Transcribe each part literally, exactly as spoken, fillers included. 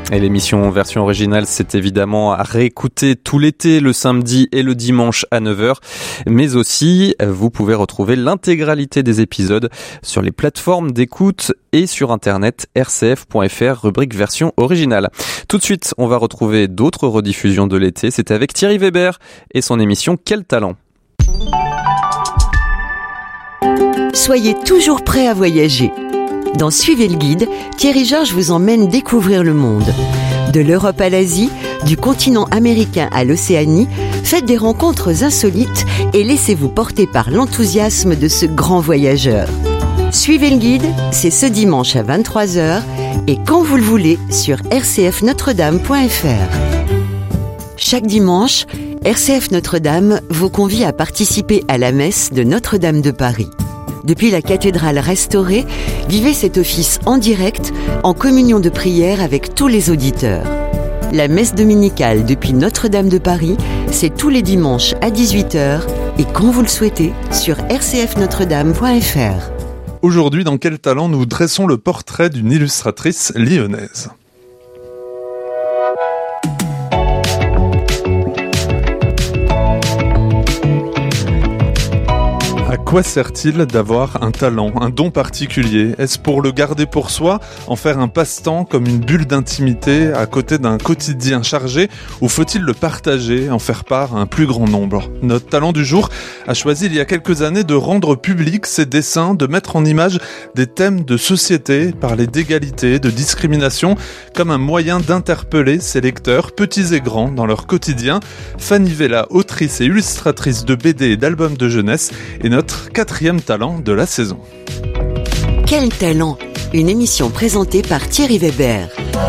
Et l'émission version originale, c'est évidemment à réécouter tout l'été, le samedi et le dimanche à neuf heures. Mais aussi, vous pouvez retrouver l'intégralité des épisodes sur les plateformes d'écoute et sur internet r c f point f r, rubrique version originale. Tout de suite, on va retrouver d'autres rediffusions de l'été. C'était avec Thierry Weber et son émission Quel talent. Soyez toujours prêts à voyager. Dans Suivez le guide, Thierry Georges vous emmène découvrir le monde. De l'Europe à l'Asie, du continent américain à l'Océanie, faites des rencontres insolites et laissez-vous porter par l'enthousiasme de ce grand voyageur. Suivez le guide, c'est ce dimanche à vingt-trois heures et quand vous le voulez sur r c f notre dame point f r. Chaque dimanche, R C F Notre-Dame vous convie à participer à la messe de Notre-Dame de Paris. Depuis la cathédrale restaurée, vivez cet office en direct, en communion de prière avec tous les auditeurs. La messe dominicale depuis Notre-Dame de Paris, c'est tous les dimanches à dix-huit heures et quand vous le souhaitez sur r c f notre dame point f r. Aujourd'hui, dans Quel talent, nous dressons le portrait d'une illustratrice lyonnaise. À quoi sert-il d'avoir un talent, un don particulier ? Est-ce pour le garder pour soi, en faire un passe-temps comme une bulle d'intimité à côté d'un quotidien chargé, ou faut-il le partager, en faire part à un plus grand nombre ? Notre talent du jour a choisi il y a quelques années de rendre publics ses dessins, de mettre en image des thèmes de société, parler d'égalité, de discrimination, comme un moyen d'interpeller ses lecteurs, petits et grands, dans leur quotidien. Fanny Vella, autrice et illustratrice de B D et d'albums de jeunesse, est notre quatrième talent de la saison. Quel talent ? Une émission présentée par Thierry Weber.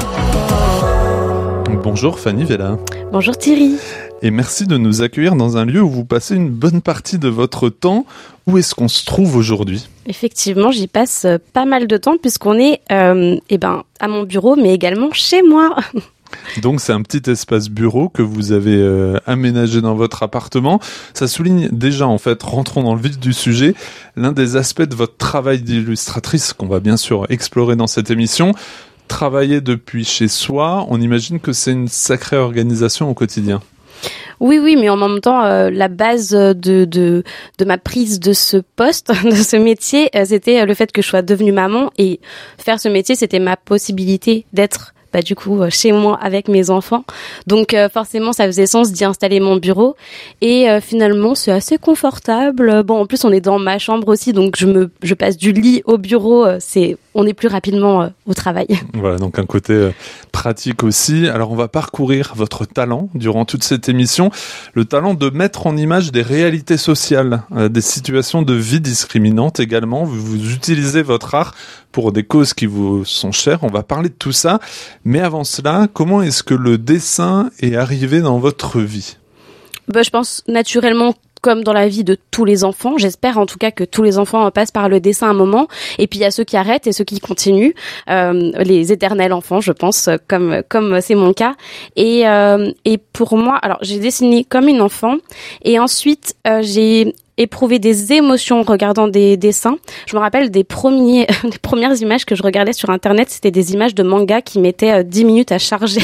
Bonjour Fanny Vella. Bonjour Thierry. Et merci de nous accueillir dans un lieu où vous passez une bonne partie de votre temps. Où est-ce qu'on se trouve aujourd'hui ? Effectivement, j'y passe pas mal de temps puisqu'on est euh, eh ben, à mon bureau, mais également chez moi. Donc c'est un petit espace bureau que vous avez euh, aménagé dans votre appartement. Ça souligne déjà, en fait, rentrons dans le vif du sujet, l'un des aspects de votre travail d'illustratrice qu'on va bien sûr explorer dans cette émission. Travailler depuis chez soi, on imagine que c'est une sacrée organisation au quotidien. Oui, oui, mais en même temps, euh, la base de, de de ma prise de ce poste, de ce métier, euh, c'était le fait que je sois devenue maman et faire ce métier, c'était ma possibilité d'être bah du coup chez moi avec mes enfants. Donc euh, forcément ça faisait sens d'y installer mon bureau et euh, finalement c'est assez confortable. Bon en plus on est dans ma chambre aussi donc je me je passe du lit au bureau, euh, c'est on est plus rapidement euh, au travail. Voilà, donc un côté euh, pratique aussi. Alors on va parcourir votre talent durant toute cette émission, le talent de mettre en image des réalités sociales, euh, des situations de vie discriminantes également. Vous, vous utilisez votre art pour des causes qui vous sont chères. On va parler de tout ça. Mais avant cela, comment est-ce que le dessin est arrivé dans votre vie ? Bah, je pense naturellement comme dans la vie de tous les enfants. J'espère en tout cas que tous les enfants passent par le dessin à un moment. Et puis il y a ceux qui arrêtent et ceux qui continuent. Euh, les éternels enfants, je pense, comme comme c'est mon cas. Et euh, et pour moi, alors j'ai dessiné comme une enfant. Et ensuite euh, j'ai éprouver des émotions en regardant des dessins. Je me rappelle des premiers, des premières images que je regardais sur Internet, c'était des images de manga qui mettaient dix minutes à charger.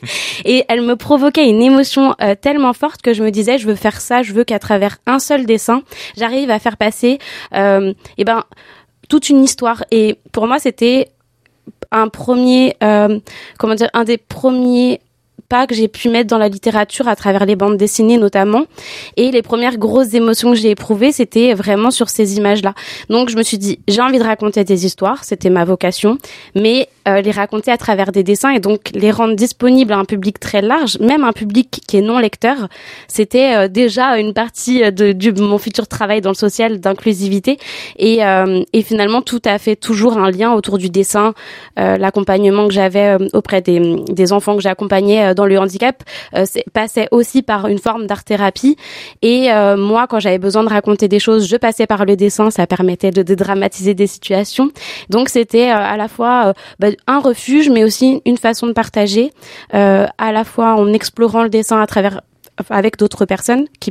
Et elles me provoquaient une émotion euh, tellement forte que je me disais, je veux faire ça, je veux qu'à travers un seul dessin, j'arrive à faire passer, euh, eh ben, toute une histoire. Et pour moi, c'était un premier, euh, comment dire, un des premiers pas que j'ai pu mettre dans la littérature à travers les bandes dessinées notamment. Et les premières grosses émotions que j'ai éprouvées, c'était vraiment sur ces images-là. Donc je me suis dit, j'ai envie de raconter des histoires, c'était ma vocation, mais euh, les raconter à travers des dessins et donc les rendre disponibles à un public très large, même un public qui est non lecteur, c'était euh, déjà une partie de, de mon futur travail dans le social d'inclusivité. Et, euh, et finalement, tout a fait toujours un lien autour du dessin, euh, l'accompagnement que j'avais euh, auprès des, des enfants que j'ai accompagnés euh, dans le handicap euh, passait aussi par une forme d'art-thérapie. Et euh, moi, quand j'avais besoin de raconter des choses, je passais par le dessin, ça permettait de dédramatiser des situations. Donc c'était euh, à la fois euh, bah, un refuge, mais aussi une façon de partager, euh, à la fois en explorant le dessin à travers avec d'autres personnes qui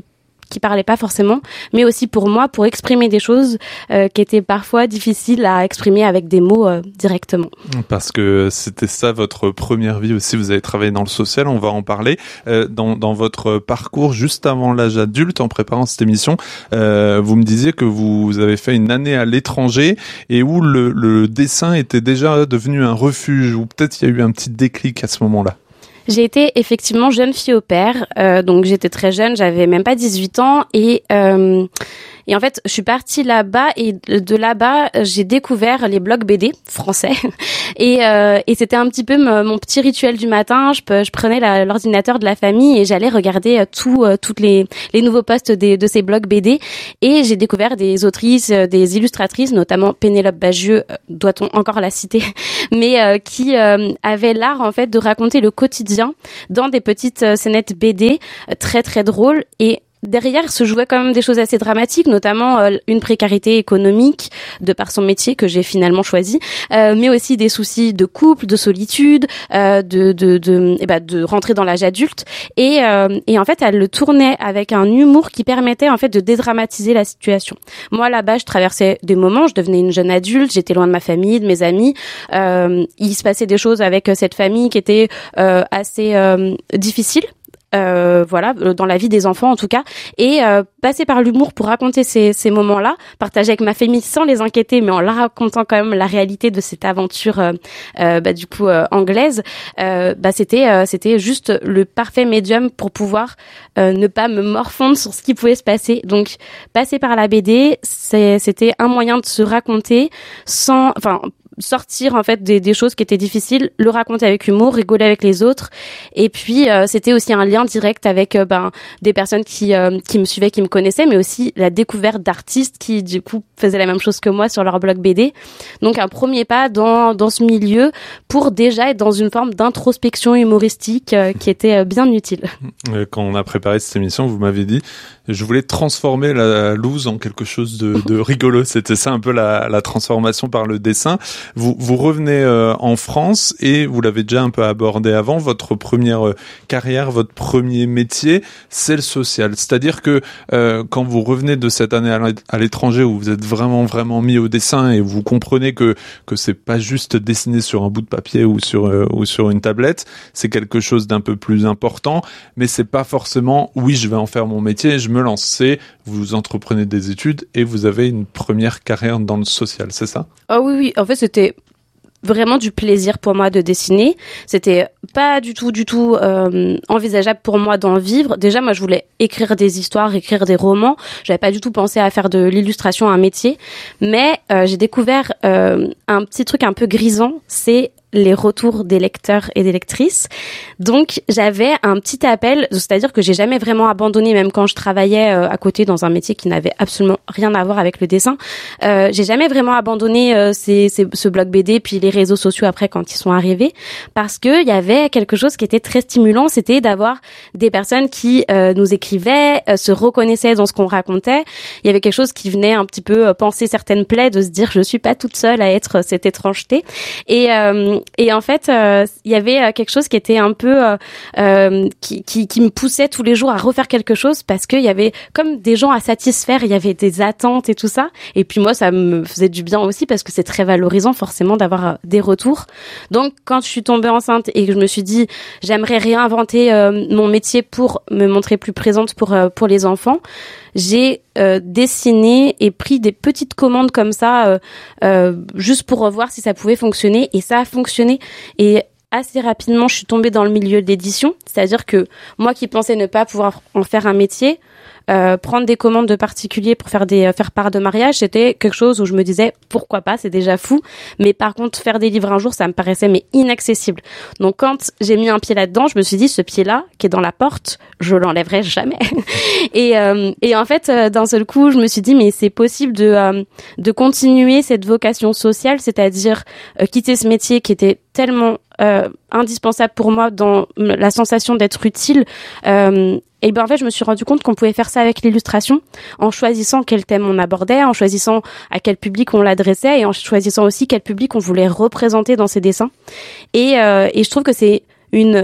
qui parlaient pas forcément, mais aussi pour moi, pour exprimer des choses euh, qui étaient parfois difficiles à exprimer avec des mots euh, directement. Parce que c'était ça votre première vie aussi, vous avez travaillé dans le social, on va en parler. Euh, dans, dans votre parcours, juste avant l'âge adulte, en préparant cette émission, euh, vous me disiez que vous avez fait une année à l'étranger et où le, le dessin était déjà devenu un refuge, ou peut-être il y a eu un petit déclic à ce moment-là. J'ai été effectivement jeune fille au pair, euh, donc j'étais très jeune, j'avais même pas dix-huit ans et euh, et en fait je suis partie là-bas et de là-bas j'ai découvert les blogs B D français et euh, et c'était un petit peu m- mon petit rituel du matin. Je, je prenais la, l'ordinateur de la famille et j'allais regarder tout euh, toutes les les nouveaux posts des, de ces blogs B D et j'ai découvert des autrices, des illustratrices, notamment Pénélope Bagieux, doit-on encore la citer, mais euh, qui euh, avaient l'art en fait de raconter le quotidien dans des petites euh, scénettes B D euh, très très drôles et derrière se jouaient quand même des choses assez dramatiques, notamment euh, une précarité économique de par son métier que j'ai finalement choisi, euh, mais aussi des soucis de couple, de solitude, euh, de de de eh ben, de rentrer dans l'âge adulte et euh, et en fait elle le tournait avec un humour qui permettait en fait de dédramatiser la situation. Moi là-bas je traversais des moments, je devenais une jeune adulte, j'étais loin de ma famille, de mes amis, euh, il se passait des choses avec cette famille qui étaient euh, assez euh, difficiles. Euh, voilà, dans la vie des enfants en tout cas, et euh, passer par l'humour pour raconter ces, ces moments-là, partager avec ma famille sans les inquiéter, mais en la racontant quand même la réalité de cette aventure euh, euh, bah, du coup euh, anglaise, euh, bah c'était euh, c'était juste le parfait médium pour pouvoir euh, ne pas me morfondre sur ce qui pouvait se passer. Donc passer par la B D, c'est, c'était un moyen de se raconter sans, enfin sortir en fait des, des choses qui étaient difficiles, le raconter avec humour, rigoler avec les autres, et puis euh, c'était aussi un lien direct avec euh, ben des personnes qui euh, qui me suivaient, qui me connaissaient, mais aussi la découverte d'artistes qui du coup faisaient la même chose que moi sur leur blog B D. Donc un premier pas dans dans ce milieu pour déjà être dans une forme d'introspection humoristique euh, qui était euh, bien utile. Quand on a préparé cette émission, vous m'avez dit je voulais transformer la loose en quelque chose de, de rigolo. C'était ça un peu la, la transformation par le dessin. Vous, vous revenez euh, en France et vous l'avez déjà un peu abordé avant, votre première euh, carrière, votre premier métier, c'est le social. C'est-à-dire que euh, quand vous revenez de cette année à l'étranger où vous êtes vraiment vraiment mis au dessin et vous comprenez que que c'est pas juste dessiner sur un bout de papier ou sur euh, ou sur une tablette, c'est quelque chose d'un peu plus important, mais c'est pas forcément oui je vais en faire mon métier, je me lance. C'est vous entreprenez des études et vous avez une première carrière dans le social, c'est ça? Oh oui oui, en fait c'était vraiment du plaisir pour moi de dessiner. C'était pas du tout, du tout euh, envisageable pour moi d'en vivre. Déjà, moi, je voulais écrire des histoires, écrire des romans. J'avais pas du tout pensé à faire de l'illustration un métier. Mais euh, j'ai découvert euh, un petit truc un peu grisant, c'est les retours des lecteurs et des lectrices. Donc, j'avais un petit appel, c'est-à-dire que j'ai jamais vraiment abandonné, même quand je travaillais euh, à côté dans un métier qui n'avait absolument rien à voir avec le dessin. Euh, j'ai jamais vraiment abandonné euh, ces, ces, ce blog B D, puis les réseaux sociaux après quand ils sont arrivés, parce que il y avait quelque chose qui était très stimulant, c'était d'avoir des personnes qui euh, nous écrivaient, euh, se reconnaissaient dans ce qu'on racontait. Il y avait quelque chose qui venait un petit peu euh, penser certaines plaies, de se dire je suis pas toute seule à être cette étrangeté. Et euh, Et en fait, euh, il y avait quelque chose qui était un peu euh, euh, qui, qui, qui me poussait tous les jours à refaire quelque chose parce qu'il y avait comme des gens à satisfaire, il y avait des attentes et tout ça. Et puis moi, ça me faisait du bien aussi parce que c'est très valorisant forcément d'avoir des retours. Donc, quand je suis tombée enceinte et que je me suis dit, j'aimerais réinventer euh, mon métier pour me montrer plus présente pour euh, pour les enfants, j'ai euh, dessiné et pris des petites commandes comme ça, euh, euh, juste pour voir si ça pouvait fonctionner. Et ça a fonctionné. Et assez rapidement, je suis tombée dans le milieu de l'édition. C'est-à-dire que moi qui pensais ne pas pouvoir en faire un métier, euh, prendre des commandes de particuliers pour faire des faire part de mariage, c'était quelque chose où je me disais pourquoi pas, c'est déjà fou. Mais par contre, faire des livres un jour, ça me paraissait mais inaccessible. Donc quand j'ai mis un pied là-dedans, je me suis dit ce pied-là qui est dans la porte, je l'enlèverai jamais. et euh, et en fait, euh, d'un seul coup, je me suis dit mais c'est possible de euh, de continuer cette vocation sociale, c'est-à-dire euh, quitter ce métier qui était tellement euh, indispensable pour moi dans la sensation d'être utile. Euh, et ben en fait, je me suis rendu compte qu'on pouvait faire ça avec l'illustration, en choisissant quel thème on abordait, en choisissant à quel public on l'adressait et en choisissant aussi quel public on voulait représenter dans ses dessins. Et, euh, et je trouve que c'est une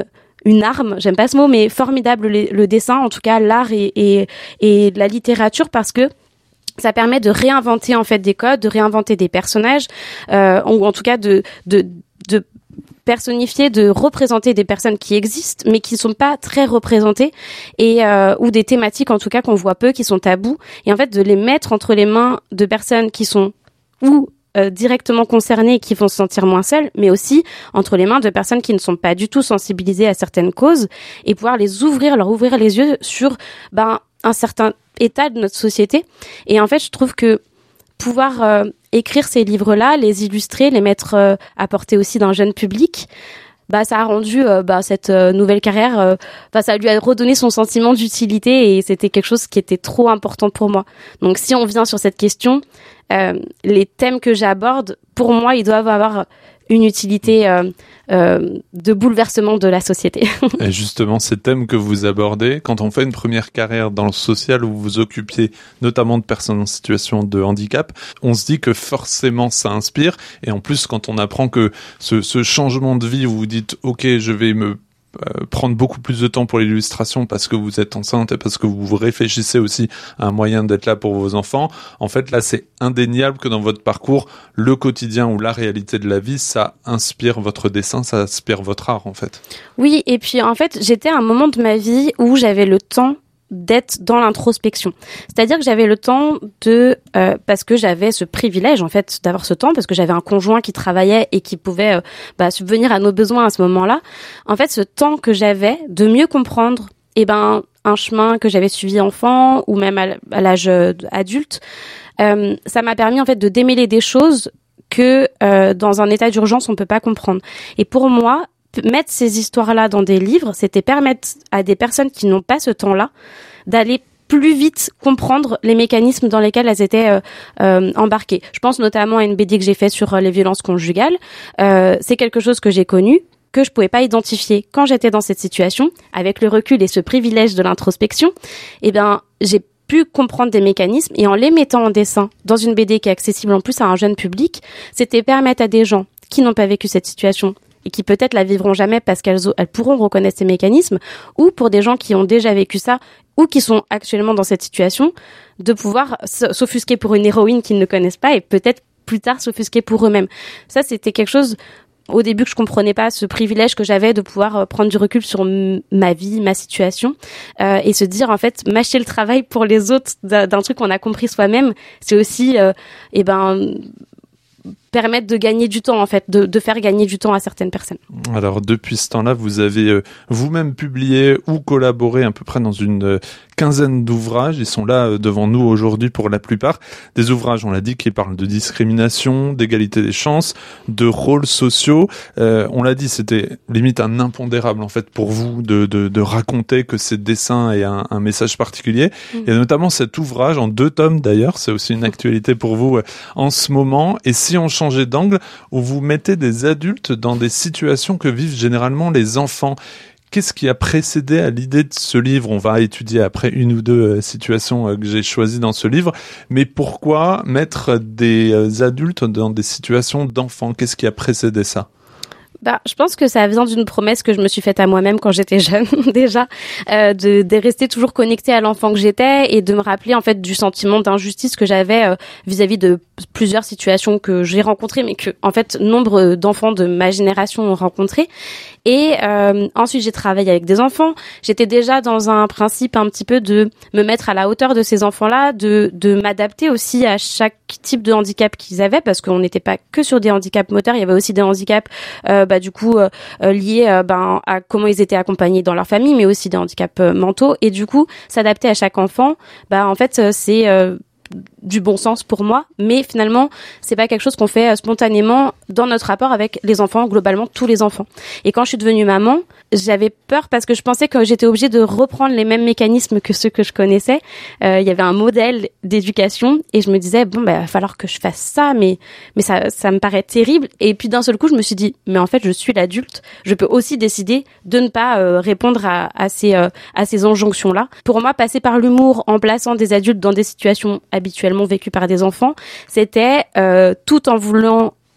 une arme, j'aime pas ce mot, mais formidable le, le dessin, en tout cas l'art et, et, et la littérature, parce que ça permet de réinventer en fait des codes, de réinventer des personnages, euh, ou en tout cas de, de, de personnifier, de représenter des personnes qui existent, mais qui ne sont pas très représentées, et euh, ou des thématiques en tout cas qu'on voit peu, qui sont tabous, et en fait de les mettre entre les mains de personnes qui sont ou Euh, directement concernés et qui vont se sentir moins seuls, mais aussi entre les mains de personnes qui ne sont pas du tout sensibilisées à certaines causes, et pouvoir les ouvrir, leur ouvrir les yeux sur ben, un certain état de notre société. Et en fait, je trouve que pouvoir euh, écrire ces livres-là, les illustrer, les mettre euh, à portée aussi d'un jeune public, bah ça a rendu euh, bah cette euh, nouvelle carrière, euh, bah ça lui a redonné son sentiment d'utilité, et c'était quelque chose qui était trop important pour moi. Donc si on vient sur cette question, euh, les thèmes que j'aborde, pour moi, ils doivent avoir une utilité euh, euh, de bouleversement de la société. Et justement, ces thèmes que vous abordez, quand on fait une première carrière dans le social où vous vous occupiez notamment de personnes en situation de handicap, on se dit que forcément ça inspire. Et en plus, quand on apprend que ce, ce changement de vie où vous dites « Ok, je vais me Euh, prendre beaucoup plus de temps pour l'illustration parce que vous êtes enceinte et parce que vous réfléchissez aussi à un moyen d'être là pour vos enfants », en fait là c'est indéniable que dans votre parcours, le quotidien ou la réalité de la vie, ça inspire votre dessin, ça inspire votre art en fait. Oui, et puis en fait j'étais à un moment de ma vie où j'avais le temps d'être dans l'introspection. C'est-à-dire que j'avais le temps de, euh, parce que j'avais ce privilège en fait d'avoir ce temps, parce que j'avais un conjoint qui travaillait et qui pouvait euh, bah, subvenir à nos besoins à ce moment-là. En fait, ce temps que j'avais de mieux comprendre, eh ben, un chemin que j'avais suivi enfant ou même à, à l'âge adulte, euh, ça m'a permis en fait de démêler des choses que euh, dans un état d'urgence on peut pas comprendre. Et pour moi, mettre ces histoires-là dans des livres, c'était permettre à des personnes qui n'ont pas ce temps-là d'aller plus vite comprendre les mécanismes dans lesquels elles étaient euh, euh, embarquées. Je pense notamment à une B D que j'ai faite sur euh, les violences conjugales. Euh, c'est quelque chose que j'ai connu, que je pouvais pas identifier quand j'étais dans cette situation. Avec le recul et ce privilège de l'introspection, eh ben, j'ai pu comprendre des mécanismes, et en les mettant en dessin dans une B D qui est accessible en plus à un jeune public, c'était permettre à des gens qui n'ont pas vécu cette situation et qui peut-être la vivront jamais parce qu'elles elles pourront reconnaître ces mécanismes, ou pour des gens qui ont déjà vécu ça ou qui sont actuellement dans cette situation, de pouvoir s'offusquer pour une héroïne qu'ils ne connaissent pas et peut-être plus tard s'offusquer pour eux-mêmes. Ça, c'était quelque chose au début que je comprenais pas, ce privilège que j'avais de pouvoir prendre du recul sur m- ma vie, ma situation, euh, et se dire en fait, mâcher le travail pour les autres d'un, d'un truc qu'on a compris soi-même, c'est aussi, euh, eh ben, permettre de gagner du temps en fait, de, de faire gagner du temps à certaines personnes. Alors depuis ce temps-là, vous avez euh, vous-même publié ou collaboré à peu près dans une euh, quinzaine d'ouvrages. Ils sont là euh, devant nous aujourd'hui pour la plupart. Des ouvrages, on l'a dit, qui parlent de discrimination, d'égalité des chances, de rôles sociaux. Euh, on l'a dit, c'était limite un impondérable en fait pour vous de, de, de raconter que ces dessins aient un, un message particulier. Mmh. Il y a notamment cet ouvrage en deux tomes d'ailleurs, c'est aussi une actualité pour vous euh, en ce moment. Et si on changer d'angle, où vous mettez des adultes dans des situations que vivent généralement les enfants. Qu'est-ce qui a précédé à l'idée de ce livre ? On va étudier après une ou deux situations que j'ai choisies dans ce livre, mais pourquoi mettre des adultes dans des situations d'enfants ? Qu'est-ce qui a précédé ça ? Bah, je pense que ça vient d'une promesse que je me suis faite à moi-même quand j'étais jeune, déjà, euh, de, de rester toujours connectée à l'enfant que j'étais et de me rappeler en fait du sentiment d'injustice que j'avais euh, vis-à-vis de plusieurs situations que j'ai rencontrées, mais que en fait nombre d'enfants de ma génération ont rencontrées. Et euh, ensuite, j'ai travaillé avec des enfants. J'étais déjà dans un principe un petit peu de me mettre à la hauteur de ces enfants-là, de, de m'adapter aussi à chaque type de handicap qu'ils avaient, parce qu'on n'était pas que sur des handicaps moteurs, il y avait aussi des handicaps euh, bah, du coup euh, liés euh, bah, à comment ils étaient accompagnés dans leur famille, mais aussi des handicaps euh, mentaux. Et du coup, s'adapter à chaque enfant, bah en fait, c'est euh, du bon sens pour moi, mais finalement c'est pas quelque chose qu'on fait spontanément dans notre rapport avec les enfants, globalement tous les enfants. Et quand je suis devenue maman, j'avais peur parce que je pensais que j'étais obligée de reprendre les mêmes mécanismes que ceux que je connaissais. Euh, il y avait un modèle d'éducation et je me disais bon bah il va falloir que je fasse ça, mais mais ça ça me paraît terrible. Et puis d'un seul coup je me suis dit mais en fait je suis l'adulte, je peux aussi décider de ne pas euh, répondre à, à ces euh, à ces injonctions là. Pour moi, passer par l'humour en plaçant des adultes dans des situations habituellement vécues par des enfants, c'était euh, tout en voulant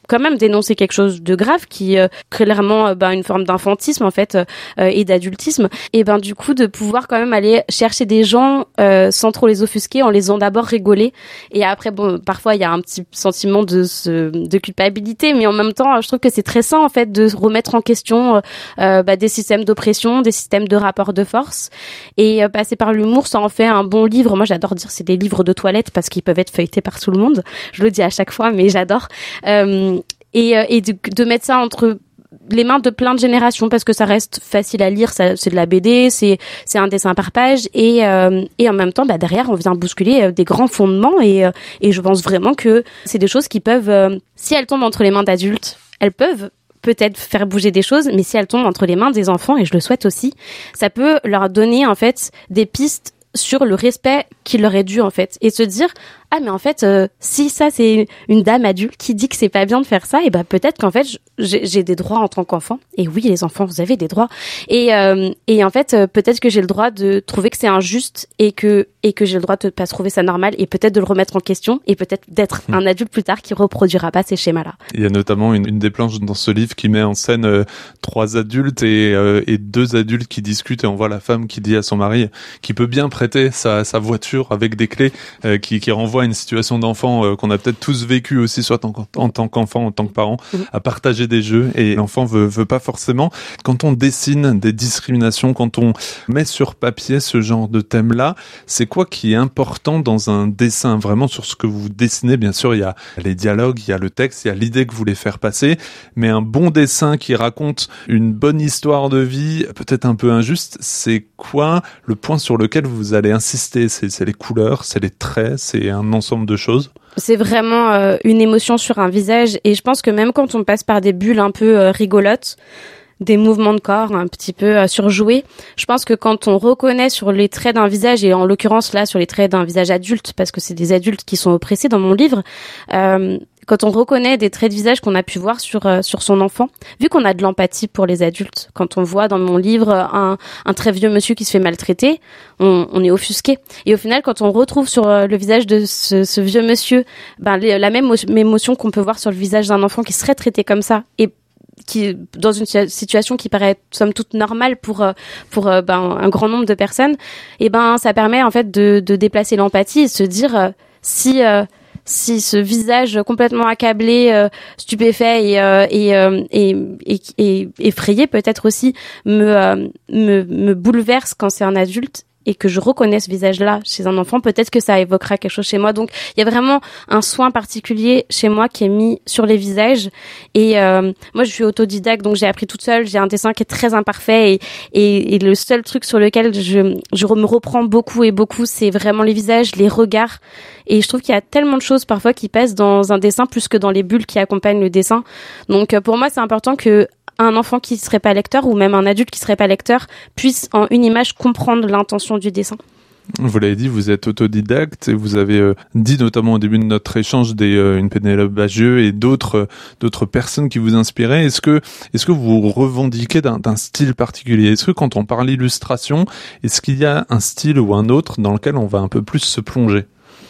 quand même dénoncer quelque chose de grave qui euh, clairement euh, ben une forme d'infantisme en fait euh, et d'adultisme, et ben du coup de pouvoir quand même aller chercher des gens euh, sans trop les offusquer, en les faisant d'abord rigoler, et après bon parfois il y a un petit sentiment de ce, de culpabilité, mais en même temps je trouve que c'est très sain en fait de remettre en question euh, bah, des systèmes d'oppression, des systèmes de rapport de force, et euh, passer par l'humour, ça en fait un bon livre. Moi j'adore dire c'est des livres de toilette parce qu'ils peuvent être feuilletés par tout le monde, je le dis à chaque fois mais j'adore. euh, Et, et de, de mettre ça entre les mains de plein de générations parce que ça reste facile à lire, ça, c'est de la B D, c'est c'est un dessin par page, et euh, et en même temps bah derrière on vient bousculer des grands fondements, et et je pense vraiment que c'est des choses qui peuvent euh, si elles tombent entre les mains d'adultes, elles peuvent peut-être faire bouger des choses, mais si elles tombent entre les mains des enfants, et je le souhaite aussi, ça peut leur donner en fait des pistes sur le respect qu'il leur est dû en fait, et se dire ah mais en fait euh, si ça c'est une dame adulte qui dit que c'est pas bien de faire ça, et ben peut-être qu'en fait j'ai, j'ai des droits en tant qu'enfant, et oui les enfants vous avez des droits, et euh, et en fait euh, peut-être que j'ai le droit de trouver que c'est injuste, et que et que j'ai le droit de pas trouver ça normal, et peut-être de le remettre en question, et peut-être d'être mmh. un adulte plus tard qui reproduira pas ces schémas là. Il y a notamment une, une des planches dans ce livre qui met en scène euh, trois adultes et euh, et deux adultes qui discutent, et on voit la femme qui dit à son mari qui peut bien prêter sa sa voiture avec des clés, euh, qui qui renvoie à une situation d'enfant euh, qu'on a peut-être tous vécu aussi, soit en, en tant qu'enfant, en tant que parent, mmh. à partager des jeux, et l'enfant veut veut pas forcément. Quand on dessine des discriminations, quand on met sur papier ce genre de thème-là, c'est quoi qui est important dans un dessin, vraiment sur ce que vous dessinez? Bien sûr, il y a les dialogues, il y a le texte, il y a l'idée que vous voulez faire passer, mais un bon dessin qui raconte une bonne histoire de vie, peut-être un peu injuste, c'est quoi le point sur lequel vous allez insister? C'est, c'est les couleurs, c'est les traits, c'est un ensemble de choses? C'est vraiment euh, une émotion sur un visage, et je pense que même quand on passe par des bulles un peu euh, rigolotes, des mouvements de corps un petit peu euh, surjoués, je pense que quand on reconnaît sur les traits d'un visage, et en l'occurrence là sur les traits d'un visage adulte, parce que c'est des adultes qui sont oppressés dans mon livre, euh, quand on reconnaît des traits de visage qu'on a pu voir sur euh, sur son enfant, vu qu'on a de l'empathie pour les adultes, quand on voit dans mon livre un un très vieux monsieur qui se fait maltraiter, on, on est offusqué. Et au final, quand on retrouve sur euh, le visage de ce, ce vieux monsieur, ben les, la même émotion qu'on peut voir sur le visage d'un enfant qui serait traité comme ça, et qui dans une situation qui paraît somme toute normale pour pour ben un grand nombre de personnes, et ben ça permet en fait de de déplacer l'empathie et se dire euh, si euh, si ce visage complètement accablé, euh, stupéfait et, euh, et, euh, et, et, et effrayé peut-être aussi me, euh, me, me bouleverse quand c'est un adulte, et que je reconnais ce visage-là chez un enfant, peut-être que ça évoquera quelque chose chez moi. Donc, il y a vraiment un soin particulier chez moi qui est mis sur les visages. Et euh, moi, je suis autodidacte, donc j'ai appris toute seule. J'ai un dessin qui est très imparfait, et, et, et le seul truc sur lequel je, je me reprends beaucoup et beaucoup, c'est vraiment les visages, les regards. Et je trouve qu'il y a tellement de choses parfois qui pèsent dans un dessin plus que dans les bulles qui accompagnent le dessin. Donc, pour moi, c'est important que un enfant qui serait pas lecteur, ou même un adulte qui serait pas lecteur, puisse en une image comprendre l'intention du dessin. Vous l'avez dit, vous êtes autodidacte, et vous avez euh, dit notamment au début de notre échange des euh, une Pénélope Bagieux et d'autres euh, d'autres personnes qui vous inspiraient. Est-ce que est-ce que vous revendiquez d'un, d'un style particulier? Est-ce que quand on parle illustration, est-ce qu'il y a un style ou un autre dans lequel on va un peu plus se plonger?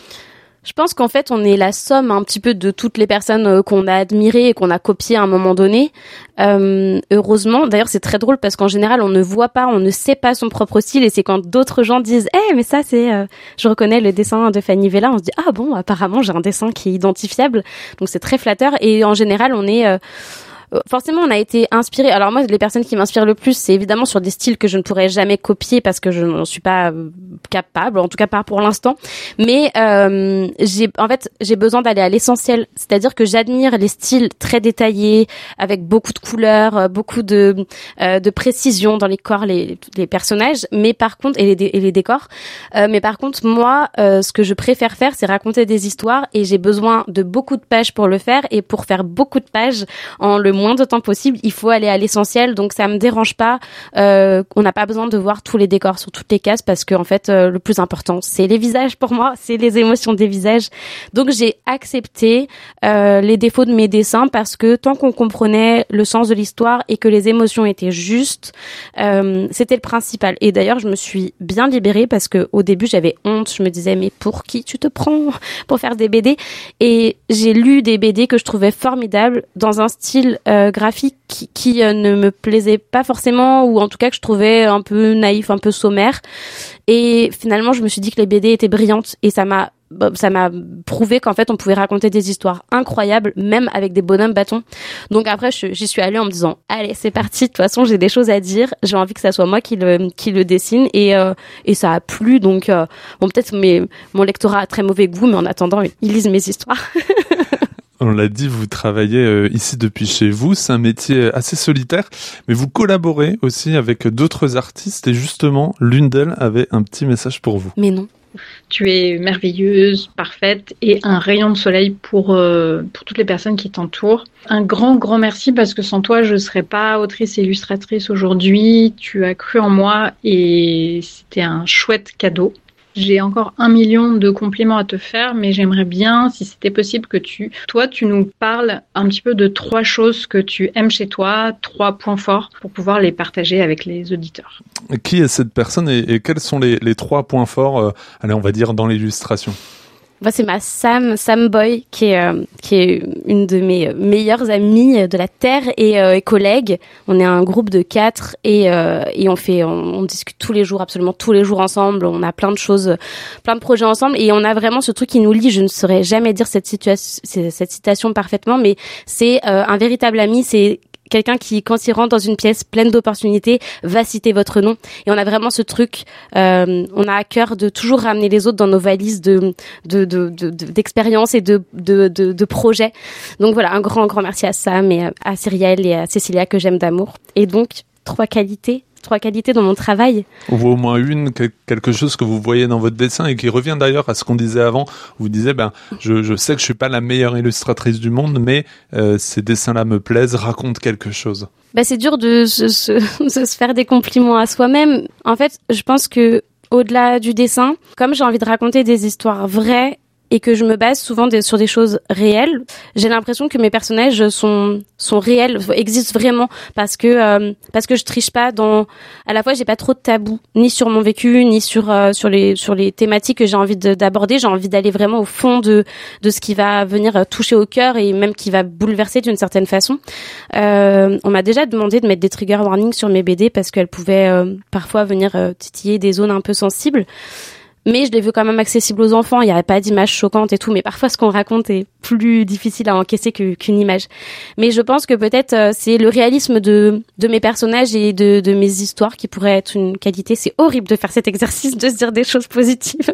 Je pense qu'en fait, on est la somme un petit peu de toutes les personnes euh, qu'on a admirées et qu'on a copiées à un moment donné. Euh, heureusement, d'ailleurs, c'est très drôle parce qu'en général, on ne voit pas, on ne sait pas son propre style, et c'est quand d'autres gens disent « Eh, mais ça, c'est... Euh, je reconnais le dessin de Fanny Vella », on se dit « Ah bon, apparemment, j'ai un dessin qui est identifiable ». Donc, c'est très flatteur, et en général, on est... Euh, forcément, on a été inspiré. Alors moi, les personnes qui m'inspirent le plus, c'est évidemment sur des styles que je ne pourrais jamais copier parce que je n'en suis pas capable, en tout cas pas pour l'instant. Mais euh, j'ai, en fait, j'ai besoin d'aller à l'essentiel, c'est-à-dire que j'admire les styles très détaillés, avec beaucoup de couleurs, beaucoup de euh, de précision dans les corps, les les personnages. Mais par contre, et les et les décors. Euh, mais par contre, moi, euh, ce que je préfère faire, c'est raconter des histoires, et j'ai besoin de beaucoup de pages pour le faire, et pour faire beaucoup de pages en le moins moins de temps possible. Il faut aller à l'essentiel, donc ça me dérange pas. Euh, on n'a pas besoin de voir tous les décors sur toutes les cases parce que en fait, euh, le plus important, c'est les visages pour moi, c'est les émotions des visages. Donc j'ai accepté euh, les défauts de mes dessins parce que tant qu'on comprenait le sens de l'histoire et que les émotions étaient justes, euh, c'était le principal. Et d'ailleurs, je me suis bien libérée parce que au début, j'avais honte. Je me disais, mais pour qui tu te prends pour faire des B D? Et j'ai lu des B D que je trouvais formidables dans un style euh, graphique qui, qui euh, ne me plaisait pas forcément, ou en tout cas que je trouvais un peu naïf, un peu sommaire. Et finalement, je me suis dit que les B D étaient brillantes et ça m'a ça m'a prouvé qu'en fait on pouvait raconter des histoires incroyables même avec des bonhommes bâtons. Donc après je, j'y suis allée en me disant allez c'est parti, de toute façon j'ai des choses à dire, j'ai envie que ça soit moi qui le qui le dessine et euh, et ça a plu. Donc euh, bon peut-être mes mon lectorat a très mauvais goût, mais en attendant ils lisent mes histoires. On l'a dit, vous travaillez euh, ici depuis chez vous, c'est un métier assez solitaire, mais vous collaborez aussi avec d'autres artistes et justement l'une d'elles avait un petit message pour vous. Mais non. Tu es merveilleuse, parfaite et un rayon de soleil pour, euh, pour toutes les personnes qui t'entourent. Un grand, grand merci parce que sans toi, je ne serais pas autrice et illustratrice aujourd'hui. Tu as cru en moi et c'était un chouette cadeau. J'ai encore un million de compliments à te faire, mais j'aimerais bien, si c'était possible, que tu, toi, tu nous parles un petit peu de trois choses que tu aimes chez toi, trois points forts, pour pouvoir les partager avec les auditeurs. Qui est cette personne et, et quels sont les, les trois points forts, euh, allez, on va dire, dans l'illustration? Moi, c'est ma Sam, Sam Boy, qui est, euh, qui est une de mes meilleures amies de la Terre et, euh, et collègues. On est un groupe de quatre et, euh, et on fait, on, on discute tous les jours, absolument tous les jours ensemble. On a plein de choses, plein de projets ensemble et on a vraiment ce truc qui nous lie. Je ne saurais jamais dire cette situation, cette citation parfaitement, mais c'est euh, un véritable ami. C'est quelqu'un qui, quand il rentre dans une pièce pleine d'opportunités, va citer votre nom. Et on a vraiment ce truc, euh, on a à cœur de toujours ramener les autres dans nos valises de, de, de, de, de d'expérience et de, de, de, de projets. Donc voilà, un grand, grand merci à Sam et à Cyrielle et à Cécilia que j'aime d'amour. Et donc, trois qualités. trois qualités dans mon travail. Ou au moins une, quelque chose que vous voyez dans votre dessin et qui revient d'ailleurs à ce qu'on disait avant. Vous disiez, ben, je, je sais que je suis pas la meilleure illustratrice du monde, mais euh, ces dessins-là me plaisent, racontent quelque chose. Bah, c'est dur de se, se, de se faire des compliments à soi-même. En fait, je pense que au-delà du dessin, comme j'ai envie de raconter des histoires vraies, et que je me base souvent des, sur des choses réelles, j'ai l'impression que mes personnages sont sont réels, existent vraiment parce que euh, parce que je triche pas dans, à la fois j'ai pas trop de tabous ni sur mon vécu ni sur euh, sur les sur les thématiques que j'ai envie de, d'aborder. J'ai envie d'aller vraiment au fond de de ce qui va venir toucher au cœur et même qui va bouleverser d'une certaine façon. Euh, on m'a déjà demandé de mettre des trigger warnings sur mes B D parce qu'elles pouvaient euh, parfois venir euh, titiller des zones un peu sensibles. Mais je les veux quand même accessibles aux enfants. Il n'y a pas d'images choquantes et tout. Mais parfois, ce qu'on raconte est plus difficile à encaisser que, qu'une image. Mais je pense que peut-être euh, c'est le réalisme de, de mes personnages et de, de mes histoires qui pourrait être une qualité. C'est horrible de faire cet exercice, de se dire des choses positives.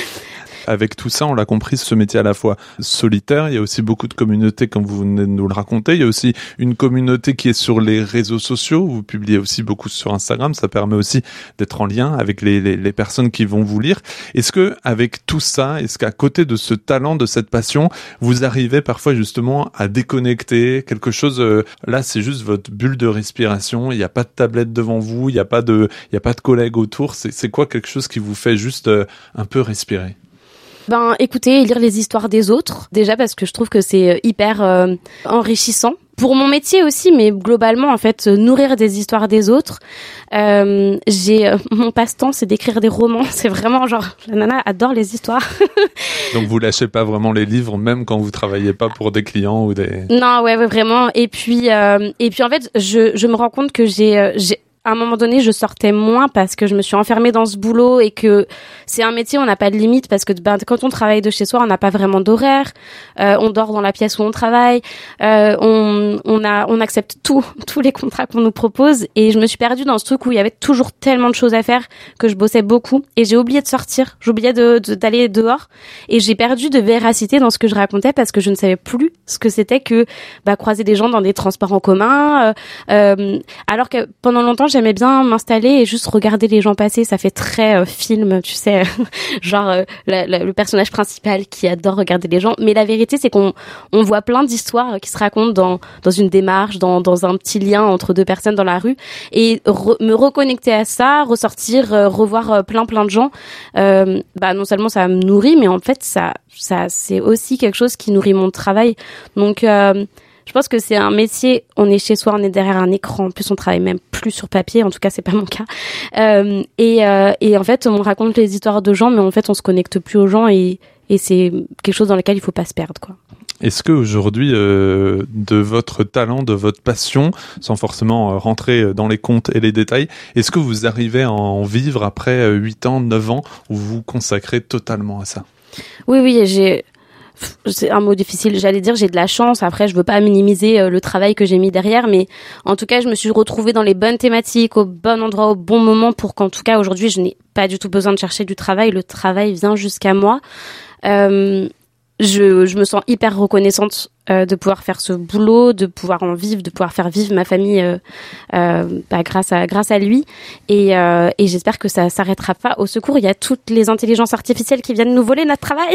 Avec tout ça, on l'a compris, ce métier à la fois solitaire, il y a aussi beaucoup de communautés comme vous venez de nous le raconter, il y a aussi une communauté qui est sur les réseaux sociaux, vous publiez aussi beaucoup sur Instagram, ça permet aussi d'être en lien avec les, les, les personnes qui vont vous lire. Est-ce que avec tout ça, est-ce qu'à côté de ce talent, de cette passion, vous arrivez parfois justement à déconnecter quelque chose, euh, là c'est juste votre bulle de respiration, il n'y a pas de tablette devant vous, il n'y a pas de, il n'y a pas de collègues autour, c'est, c'est quoi quelque chose qui vous fait juste euh, un peu respirer? Ben, écouter et lire les histoires des autres. Déjà parce que je trouve que c'est hyper euh, enrichissant. Pour mon métier aussi, mais globalement, en fait, nourrir des histoires des autres. Euh, j'ai euh, mon passe-temps, c'est d'écrire des romans. C'est vraiment genre, la nana adore les histoires. Donc vous lâchez pas vraiment les livres, même quand vous travaillez pas pour des clients ou des. Non, ouais, ouais vraiment. Et puis, euh, et puis en fait, je, je me rends compte que j'ai, euh, j'ai à un moment donné, je sortais moins parce que je me suis enfermée dans ce boulot et que c'est un métier où on n'a pas de limite parce que ben, quand on travaille de chez soi, on n'a pas vraiment d'horaire. Euh, on dort dans la pièce où on travaille. Euh, on, on, a, on accepte tout, tous les contrats qu'on nous propose. Et je me suis perdue dans ce truc où il y avait toujours tellement de choses à faire que je bossais beaucoup. Et j'ai oublié de sortir. J'oubliais de, de, d'aller dehors. Et j'ai perdu de véracité dans ce que je racontais parce que je ne savais plus ce que c'était que bah, croiser des gens dans des transports en commun. Euh, euh, alors que pendant longtemps, j'aimais bien m'installer et juste regarder les gens passer. Ça fait très euh, film, tu sais, genre euh, la, la, le personnage principal qui adore regarder les gens. Mais la vérité, c'est qu'on on voit plein d'histoires qui se racontent dans dans une démarche, dans dans un petit lien entre deux personnes dans la rue. Et re, me reconnecter à ça, ressortir, euh, revoir euh, plein plein de gens. Euh, bah non seulement ça me nourrit, mais en fait ça ça c'est aussi quelque chose qui nourrit mon travail. Donc euh, je pense que c'est un métier, on est chez soi, on est derrière un écran, en plus on travaille même plus sur papier, en tout cas c'est pas mon cas. Euh, et, euh, et en fait on raconte les histoires de gens, mais en fait on se connecte plus aux gens et, et c'est quelque chose dans lequel il faut pas se perdre, quoi. Est-ce qu'aujourd'hui, euh, de votre talent, de votre passion, sans forcément rentrer dans les comptes et les détails, est-ce que vous arrivez à en vivre après huit ans, neuf ans, où vous vous consacrez totalement à ça ? Oui, oui, j'ai... c'est un mot difficile, j'allais dire j'ai de la chance. Après, je veux pas minimiser euh, le travail que j'ai mis derrière, mais en tout cas, je me suis retrouvée dans les bonnes thématiques, au bon endroit, au bon moment, pour qu'en tout cas, aujourd'hui, je n'ai pas du tout besoin de chercher du travail. Le travail vient jusqu'à moi. Euh, je, je me sens hyper reconnaissante euh, de pouvoir faire ce boulot, de pouvoir en vivre, de pouvoir faire vivre ma famille euh, euh, bah, grâce à grâce à lui. Et, euh, et j'espère que ça s'arrêtera pas. Au secours, il y a toutes les intelligences artificielles qui viennent nous voler notre travail.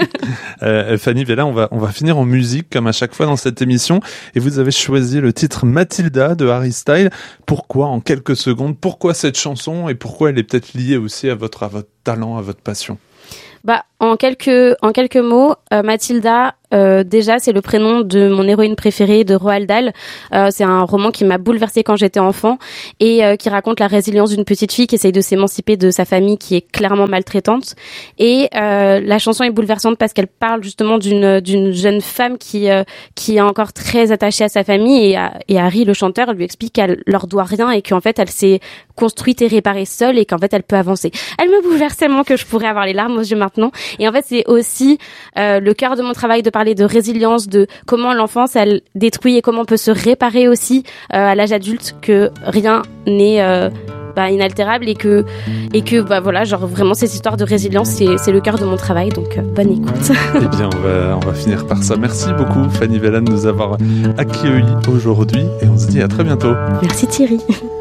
euh, Fanny Vella, on va on va finir en musique comme à chaque fois dans cette émission. Et vous avez choisi le titre Mathilda de Harry Styles. Pourquoi, en quelques secondes, pourquoi cette chanson et pourquoi elle est peut-être liée aussi à votre à votre talent, à votre passion? Bah, en quelques en quelques mots, euh, Mathilda, euh, déjà c'est le prénom de mon héroïne préférée, de Roald Dahl. Euh, c'est un roman qui m'a bouleversée quand j'étais enfant et euh, qui raconte la résilience d'une petite fille qui essaye de s'émanciper de sa famille qui est clairement maltraitante. Et euh, la chanson est bouleversante parce qu'elle parle justement d'une d'une jeune femme qui euh, qui est encore très attachée à sa famille et, à, et Harry, le chanteur, lui explique qu'elle leur doit rien et qu'en fait elle s'est construite et réparée seule et qu'en fait elle peut avancer. Elle me bouleverse tellement que je pourrais avoir les larmes aux yeux maintenant. Et en fait c'est aussi euh, le cœur de mon travail de parler de résilience, de comment l'enfance elle détruit et comment on peut se réparer aussi euh, à l'âge adulte, que rien n'est euh, bah, inaltérable et que et que bah voilà, genre vraiment ces histoires de résilience c'est c'est le cœur de mon travail, donc euh, bonne écoute. Eh bien on va on va finir par ça. Merci beaucoup Fanny Vella de nous avoir accueillis aujourd'hui et on se dit à très bientôt. Merci Thierry.